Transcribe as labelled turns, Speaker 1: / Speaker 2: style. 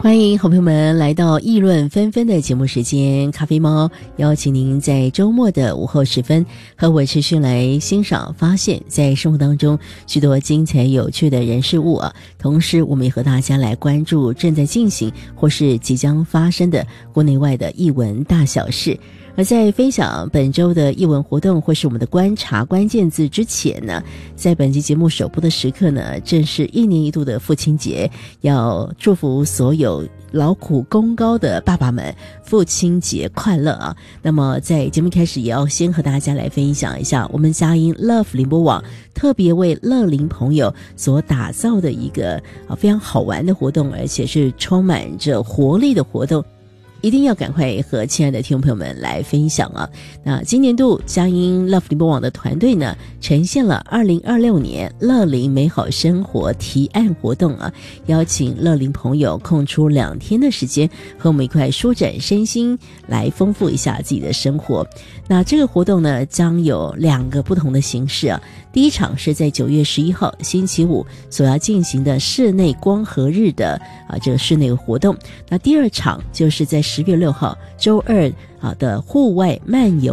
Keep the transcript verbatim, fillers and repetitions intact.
Speaker 1: 欢迎好朋友们来到议论纷纷的节目时间，咖啡猫邀请您在周末的午后时分和我持续来欣赏发现在生活当中许多精彩有趣的人事物啊，同时我们也和大家来关注正在进行或是即将发生的国内外的艺文大小事。而在分享本周的艺文活动或是我们的观察关键字之前呢，在本期节目首播的时刻呢，正是一年一度的父亲节，要祝福所有劳苦功高的爸爸们父亲节快乐啊！那么在节目开始也要先和大家来分享一下我们佳音 Love 联播网特别为乐龄朋友所打造的一个啊非常好玩的活动，而且是充满着活力的活动，一定要赶快和亲爱的听众朋友们来分享啊！那今年度佳音 Love 联播网的团队呢，呈现了二零二六年乐龄美好生活提案活动啊，邀请乐龄朋友空出两天的时间，和我们一块舒展身心，来丰富一下自己的生活。那这个活动呢，将有两个不同的形式啊。第一场是在九月十一号星期五所要进行的室内光合日的啊这个室内活动。那第二场就是在十月六号周二啊的户外漫游